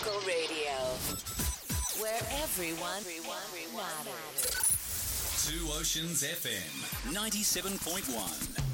Local radio. Where everyone matters. Two Oceans FM 97.1.